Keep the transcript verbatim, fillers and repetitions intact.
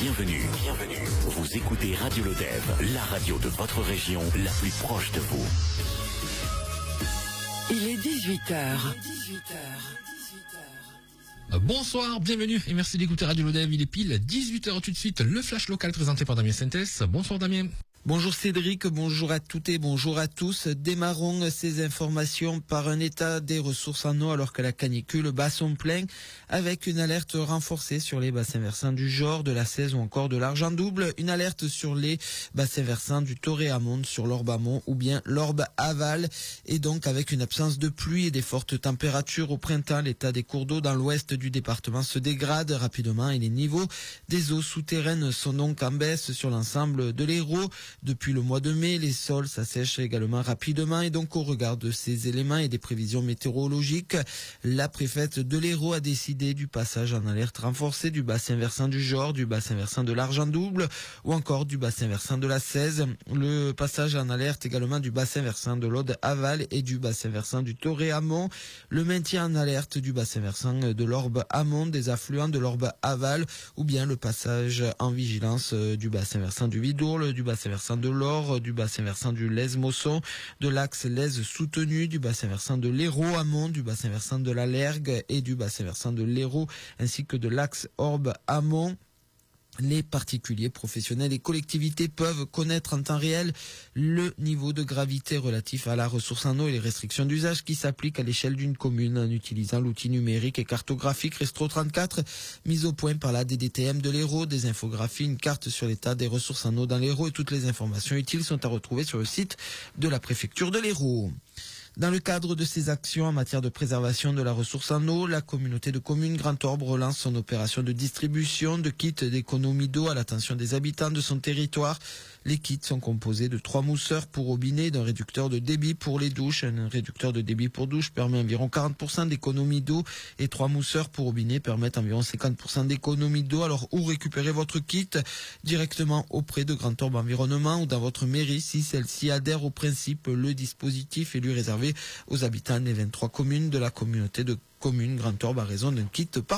Bienvenue, bienvenue. Vous écoutez Radio Lodève, la radio de votre région, la plus proche de vous. Il est dix-huit heures. Bonsoir, bienvenue et merci d'écouter Radio Lodève. Il est pile dix-huit heures tout de suite. Le flash local présenté par Damien Sintès. Bonsoir Damien. Bonjour Cédric, bonjour à toutes et bonjour à tous. Démarrons ces informations par un état des ressources en eau alors que la canicule bat son plein, avec une alerte renforcée sur les bassins versants du Jord, de la Cèze ou encore de l'Argent-Double, une alerte sur les bassins versants du Toré-Amont, sur l'Orbe-Amont ou bien l'Orbe-Aval, et donc avec une absence de pluie et des fortes températures au printemps, l'état des cours d'eau dans l'ouest du département se dégrade rapidement et les niveaux des eaux souterraines sont donc en baisse sur l'ensemble de l'Hérault. Depuis le mois de mai, les sols s'assèchent également rapidement et donc au regard de ces éléments et des prévisions météorologiques, la préfète de l'Hérault a décidé du passage en alerte renforcée du bassin versant du Jord, du bassin versant de l'Argent-Double ou encore du bassin versant de la Cèze. Le passage en alerte également du bassin versant de l'Aude-Aval et du bassin versant du Toré-Amont. Le maintien en alerte du bassin versant de l'Orbe-Amont, des affluents de l'Orbe-Aval ou bien le passage en vigilance du bassin versant du Vidourle, du bassin versant de l'Or, du bassin versant du Lez-Mosson, de l'axe Lez soutenu, du bassin versant de l'Hérault-Amont, du bassin versant de la Lergue et du bassin versant de l'Hérault, ainsi que de l'axe Orbe-Amont. Les particuliers, professionnels et collectivités peuvent connaître en temps réel le niveau de gravité relatif à la ressource en eau et les restrictions d'usage qui s'appliquent à l'échelle d'une commune en utilisant l'outil numérique et cartographique Restro trente-quatre mis au point par la D D T M de l'Hérault. Des infographies, une carte sur l'état des ressources en eau dans l'Hérault et toutes les informations utiles sont à retrouver sur le site de la préfecture de l'Hérault. Dans le cadre de ces actions en matière de préservation de la ressource en eau, la communauté de communes Grand Orbe relance son opération de distribution de kits d'économie d'eau à l'attention des habitants de son territoire. Les kits sont composés de trois mousseurs pour robinet, d'un réducteur de débit pour les douches. Un réducteur de débit pour douche permet environ quarante pour cent d'économie d'eau et trois mousseurs pour robinet permettent environ cinquante pour cent d'économie d'eau. Alors, où récupérer votre kit? Directement auprès de Grand Orbe Environnement ou dans votre mairie si celle-ci adhère au principe. Le dispositif est lui réservé aux habitants des vingt-trois communes de la communauté de communes Grand Orbe à raison d'un kit par